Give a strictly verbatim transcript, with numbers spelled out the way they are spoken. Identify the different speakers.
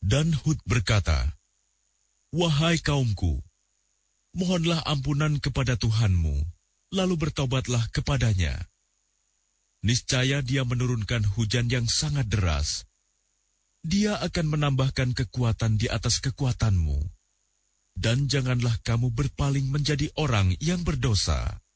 Speaker 1: Dan Hud berkata, "Wahai kaumku, mohonlah ampunan kepada Tuhanmu, lalu bertobatlah kepadanya. Niscaya Dia menurunkan hujan yang sangat deras. Dia akan menambahkan kekuatan di atas kekuatanmu. Dan janganlah kamu berpaling menjadi orang yang berdosa."